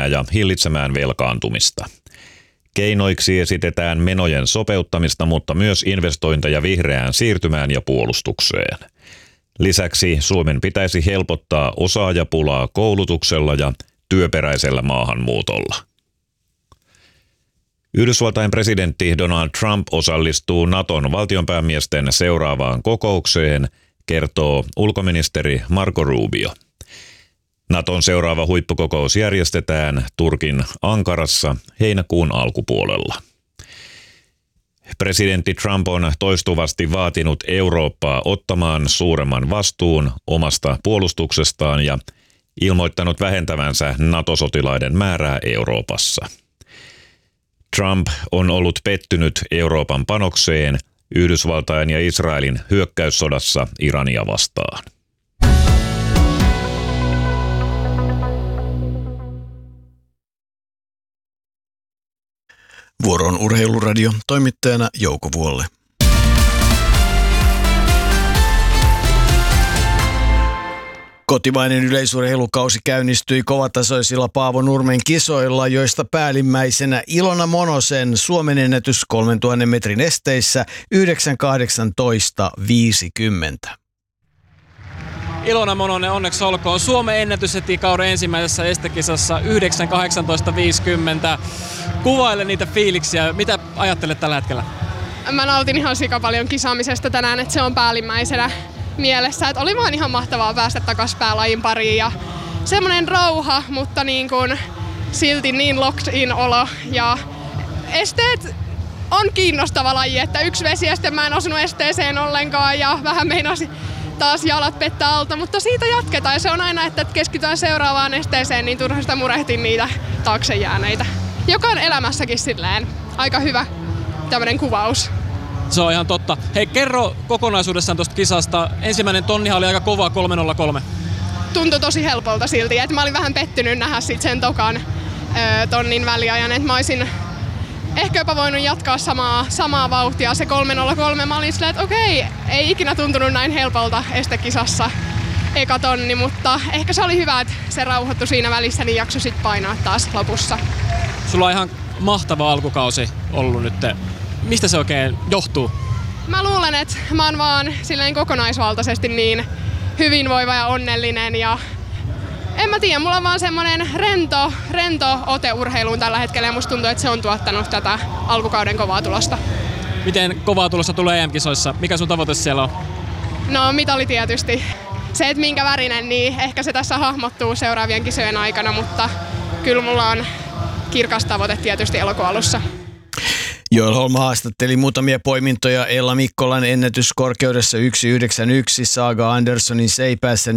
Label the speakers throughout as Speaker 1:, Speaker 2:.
Speaker 1: alijäämää ja hillitsemään velkaantumista. Keinoiksi esitetään menojen sopeuttamista, mutta myös investointeja vihreään siirtymään ja puolustukseen. Lisäksi Suomen pitäisi helpottaa osaajapulaa koulutuksella ja työperäisellä maahanmuutolla. Yhdysvaltain presidentti Donald Trump osallistuu Naton valtionpäämiesten seuraavaan kokoukseen, kertoo ulkoministeri Marco Rubio. Naton seuraava huippukokous järjestetään Turkin Ankarassa heinäkuun alkupuolella. Presidentti Trump on toistuvasti vaatinut Eurooppaa ottamaan suuremman vastuun omasta puolustuksestaan ja ilmoittanut vähentävänsä NATO-sotilaiden määrää Euroopassa. Trump on ollut pettynyt Euroopan panokseen Yhdysvaltain ja Israelin hyökkäyssodassa Irania vastaan.
Speaker 2: Vuoroon Urheiluradio, toimittajana Jouko Vuolle. Kotimainen yleisurheilukausi käynnistyi kovatasoisilla Paavo Nurmen kisoilla, joista päällimmäisenä Ilona Monosen Suomen ennätys 3000 metrin esteissä 9.18.50.
Speaker 3: Ilona Mononen, onneksi olkoon. Suomen ennätys heti kauden ensimmäisessä estekisassa 9.18.50. Kuvaile niitä fiiliksiä. Mitä ajattelet tällä hetkellä?
Speaker 4: Mä nautin ihan sika paljon kisaamisesta tänään, että se on päällimmäisenä mielessä. Että oli vaan ihan mahtavaa päästä takaisin päälajin pariin ja semmoinen rauha, mutta niin kuin silti niin locked in olo. Ja esteet on kiinnostava laji, että yksi vesieste mä en osunut esteeseen ollenkaan ja vähän meinasi taas jalat pettää alta, mutta siitä jatketaan. Se on aina, että keskitytään seuraavaan esteeseen, niin turha sitä murehtii niitä taakse jääneitä. Joka on elämässäkin silleen aika hyvä tämmöinen kuvaus.
Speaker 3: Se on ihan totta. Hei, kerro kokonaisuudessaan tuosta kisasta. Ensimmäinen tonnihan oli aika kova 3.03.
Speaker 4: Tuntui tosi helpolta silti, että mä olin vähän pettynyt nähdä sit sen tokan tonnin väliajan, että mä olisin ehkä jopa voinut jatkaa samaa vauhtia. Se 3.03 mä olin silleen, että okei, ei ikinä tuntunut näin helpolta estekisassa eka tonni, mutta ehkä se oli hyvä, että se rauhoittui siinä välissä, niin jaksoi sit painaa taas lopussa.
Speaker 3: Sulla on ihan mahtava alkukausi ollut nyt. Mistä se oikein johtuu?
Speaker 4: Mä luulen, että mä oon vaan silleen kokonaisvaltaisesti niin hyvinvoiva ja onnellinen ja en mä tiedä, mulla on vaan semmonen rento ote urheiluun tällä hetkellä ja musta tuntuu, että se on tuottanut tätä alkukauden kovaa tulosta.
Speaker 3: Miten kovaa tulosta tulee EM-kisoissa? Mikä sun tavoite siellä on?
Speaker 4: No mitali tietysti. Se, että minkä värinen, niin ehkä se tässä hahmottuu seuraavien kisojen aikana, mutta kyllä mulla on kirkas tavoite tietysti elokuun alussa.
Speaker 2: Joel Holm haastatteli muutamia poimintoja. Ella Mikkolan ennätyskorkeudessa 1.91, Saga Anderssonin seipäässä 4.56,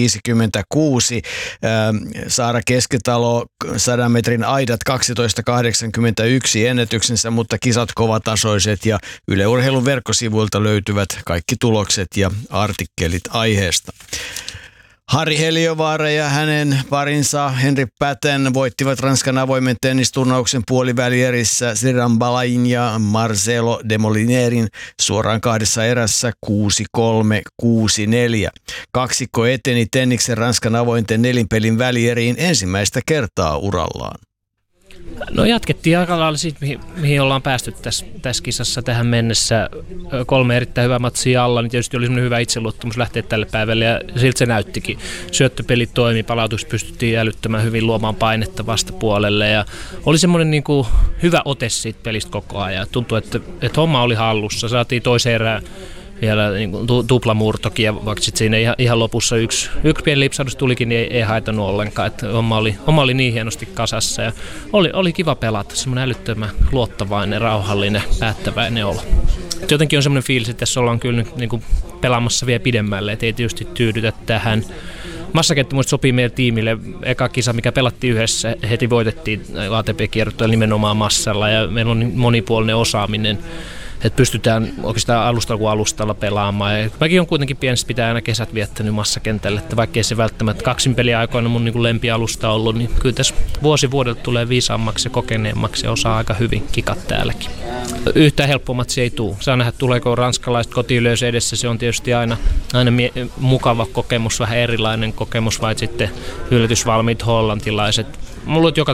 Speaker 2: Saara Keskitalo 100 metrin aidat 12.81 ennätyksensä, mutta kisat kovatasoiset ja Yle Urheilun verkkosivuilta löytyvät kaikki tulokset ja artikkelit aiheesta. Harri Heliövaara ja hänen parinsa Henri Patten voittivat Ranskan avoimen tennisturnauksen puolivälierissä Sriram Balain ja Marcelo Demolinerin suoraan kahdessa erässä 6-3, 6-4. Kaksikko eteni tenniksen Ranskan avointen nelinpelin välieriin ensimmäistä kertaa urallaan.
Speaker 5: No jatkettiin aika lailla siitä, mihin ollaan päästy tässä kisassa tähän mennessä. 3 erittäin hyvää matsia alla, niin tietysti oli semmoinen hyvä itseluottamus lähteä tälle päivälle ja siltä se näyttikin. Syöttöpeli toimi, palautuksessa pystyttiin älyttömän hyvin luomaan painetta vastapuolelle ja oli semmoinen niin kuin hyvä ote siitä pelistä koko ajan. Tuntui, että homma oli hallussa, saatiin toiseen erään vielä niin kuin tuplamurtokin ja vaikka sitten siinä ihan lopussa yksi pieni lipsahdus tulikin, niin ei haitannut ollenkaan. Että homma oli niin hienosti kasassa ja oli kiva pelata, semmoinen älyttömän luottavainen, rauhallinen, päättäväinen olo. Jotenkin on semmoinen fiilis, että tässä ollaan kyllä nyt niin kuin pelaamassa vielä pidemmälle, että ei tietysti tyydytä tähän. Massakenttä muista sopii meidän tiimille. Eka kisa, mikä pelattiin yhdessä, heti voitettiin ATP-kierrottelu nimenomaan massalla ja meillä on monipuolinen osaaminen. Että pystytään oikeastaan alustalla kuin alustalla pelaamaan. Ja mäkin on kuitenkin pienestä pitää aina kesät viettänyt massakentälle, että vaikkei se välttämättä kaksinpeliaikoina mun niin lempialusta ollut, niin kyllä tässä vuosi vuodelta tulee viisaammaksi ja kokeneemmaksi ja osaa aika hyvin kikat täälläkin. Yhtään helppomat se ei tule. Saa nähdä, tuleeko ranskalaiset kotiyleisö edessä. Se on tietysti aina mukava kokemus, vähän erilainen kokemus, vai sitten yllätysvalmiit hollantilaiset. Mulla on joka